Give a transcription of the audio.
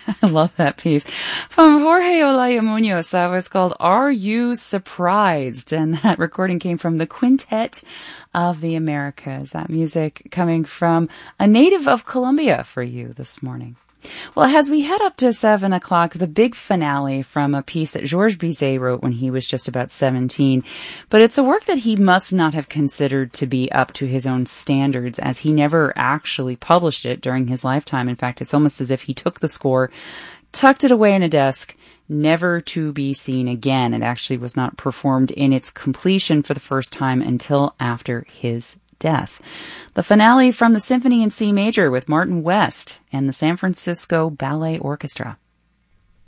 I love that piece. From Jorge Olaya Munoz, that was called Are You Surprised? And that recording came from the Quintet of the Americas. That music coming from a native of Colombia for you this morning. Well, as we head up to 7 o'clock, the big finale from a piece that Georges Bizet wrote when he was just about 17. But it's a work that he must not have considered to be up to his own standards, as he never actually published it during his lifetime. In fact, it's almost as if he took the score, tucked it away in a desk, never to be seen again. It actually was not performed in its completion for the first time until after his death. The finale from the Symphony in C Major with Martin West and the San Francisco Ballet Orchestra.